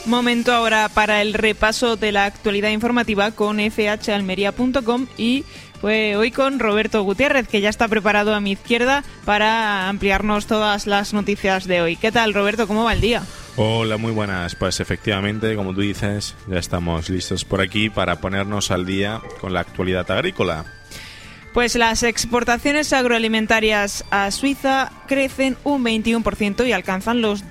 Momento ahora para el repaso de la actualidad informativa con fhalmería.com y hoy con Roberto Gutiérrez, que ya está preparado a mi izquierda para ampliarnos todas las noticias de hoy. ¿Qué tal, Roberto? ¿Cómo va el día? Hola, muy buenas. Pues efectivamente, como tú dices, ya estamos listos por aquí para ponernos al día con la actualidad agrícola. Pues las exportaciones agroalimentarias a Suiza crecen un 21% y alcanzan los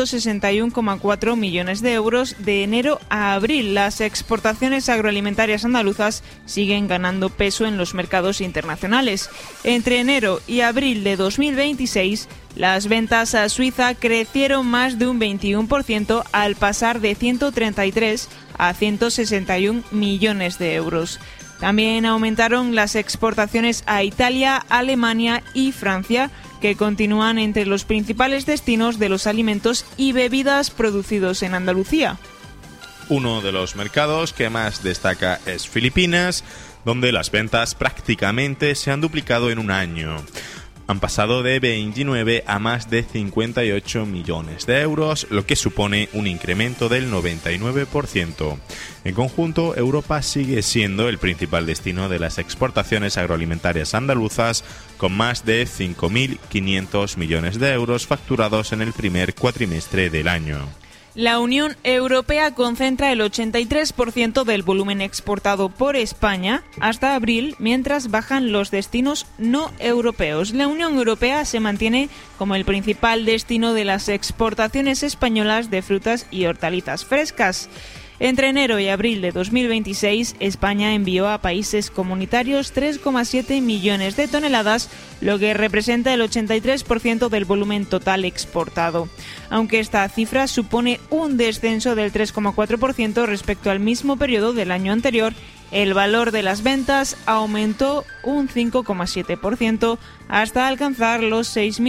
161,4 millones de euros de enero a abril. Las exportaciones agroalimentarias andaluzas siguen ganando peso en los mercados internacionales. Entre enero y abril de 2026, las ventas a Suiza crecieron más de un 21% al pasar de 133 a 161 millones de euros. También aumentaron las exportaciones a Italia, Alemania y Francia, que continúan entre los principales destinos de los alimentos y bebidas producidos en Andalucía. Uno de los mercados que más destaca es Filipinas, donde las ventas prácticamente se han duplicado en un año. Han pasado de 29 a más de 58 millones de euros, lo que supone un incremento del 99%. En conjunto, Europa sigue siendo el principal destino de las exportaciones agroalimentarias andaluzas, con más de 5.500 millones de euros facturados en el primer cuatrimestre del año. La Unión Europea concentra el 83% del volumen exportado por España hasta abril, mientras bajan los destinos no europeos. La Unión Europea se mantiene como el principal destino de las exportaciones españolas de frutas y hortalizas frescas. Entre enero y abril de 2026, España envió a países comunitarios 3,7 millones de toneladas, lo que representa el 83% del volumen total exportado. Aunque esta cifra supone un descenso del 3,4% respecto al mismo periodo del año anterior, el valor de las ventas aumentó un 5,7% hasta alcanzar los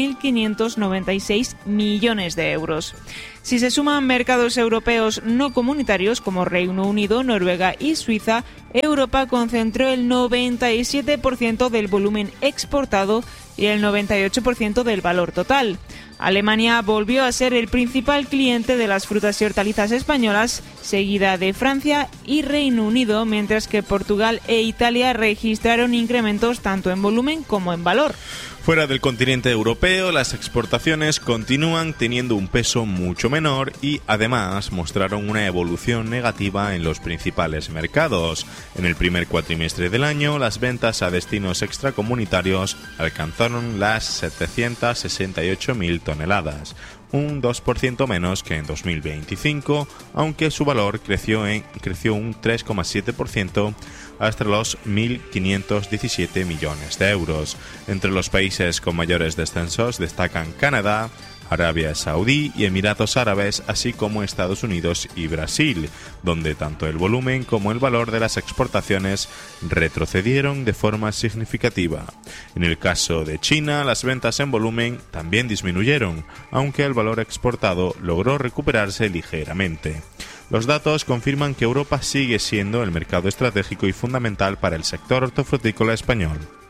6.596 millones de euros. Si se suman mercados europeos no comunitarios como Reino Unido, Noruega y Suiza, Europa concentró el 97% del volumen exportado y el 98% del valor total. Alemania volvió a ser el principal cliente de las frutas y hortalizas españolas, seguida de Francia y Reino Unido, mientras que Portugal e Italia registraron incrementos tanto en volumen como en valor. Fuera del continente europeo, las exportaciones continúan teniendo un peso mucho menor y además mostraron una evolución negativa en los principales mercados. En el primer cuatrimestre del año, las ventas a destinos extracomunitarios alcanzaron las 768.000 toneladas, un 2% menos que en 2025, aunque su valor creció un 3,7% hasta los 1.517 millones de euros. Entre los países con mayores descensos destacan Canadá, Arabia Saudí y Emiratos Árabes, así como Estados Unidos y Brasil, donde tanto el volumen como el valor de las exportaciones retrocedieron de forma significativa. En el caso de China, las ventas en volumen también disminuyeron, aunque el valor exportado logró recuperarse ligeramente. Los datos confirman que Europa sigue siendo el mercado estratégico y fundamental para el sector hortofrutícola español.